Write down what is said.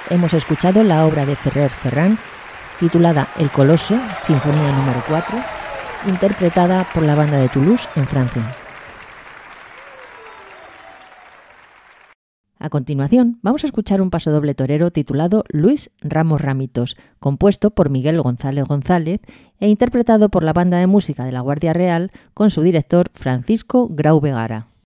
hemos escuchado la obra de Ferrer Ferran titulada El Coloso, Sinfonía número 4, interpretada por la banda de Toulouse en Francia. A continuación, vamos a escuchar un pasodoble torero titulado Luis Ramos Ramitos, compuesto por Miguel González González e interpretado por la banda de música de la Guardia Real con su director Francisco Grau Vegara.